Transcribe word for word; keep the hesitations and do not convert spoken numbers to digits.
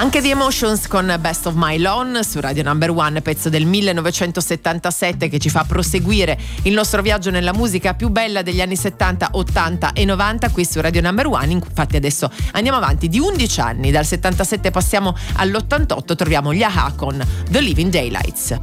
Anche The Emotions con Best of My Lawn su Radio Number One, pezzo del millenovecentosettantasette che ci fa proseguire il nostro viaggio nella musica più bella degli anni settanta, ottanta e novanta qui su Radio Number One. Infatti adesso andiamo avanti di undici anni, dal settantasette passiamo all'ottantotto, troviamo gli A H A con The Living Daylights.